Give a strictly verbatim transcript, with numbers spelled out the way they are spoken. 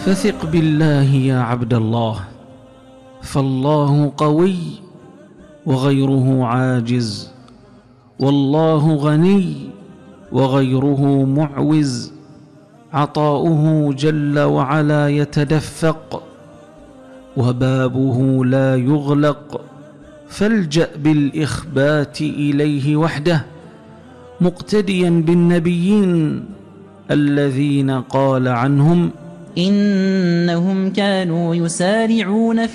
فثق بالله يا عبد الله، فالله قوي وغيره عاجز، والله غني وغيره معوز، عطاؤه جل وعلا يتدفق وبابه لا يغلق، فالجأ بالإخبات إليه وحده مقتديا بالنبيين الذين قال عنهم إنهم كانوا يسارعون في